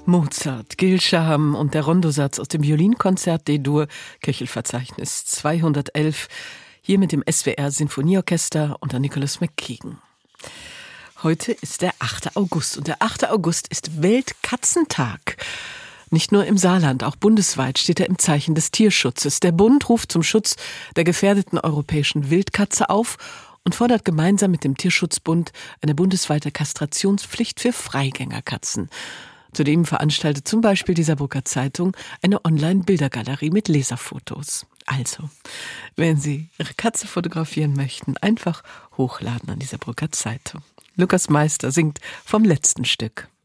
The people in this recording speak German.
Mozart, Gilsham und der Rondosatz aus dem Violinkonzert D-Dur, Köchelverzeichnis 211, hier mit dem SWR Sinfonieorchester unter Nicholas McKeegan. Heute ist der 8. August und der 8. August ist Weltkatzentag. Nicht nur im Saarland, auch bundesweit steht er im Zeichen des Tierschutzes. Der Bund ruft zum Schutz der gefährdeten europäischen Wildkatze auf und fordert gemeinsam mit dem Tierschutzbund eine bundesweite Kastrationspflicht für Freigängerkatzen. Zudem veranstaltet zum Beispiel die Saarbrücker Zeitung eine Online-Bildergalerie mit Leserfotos. Also, wenn Sie Ihre Katze fotografieren möchten, einfach hochladen an die Saarbrücker Zeitung. Lukas Meister singt vom letzten Stück.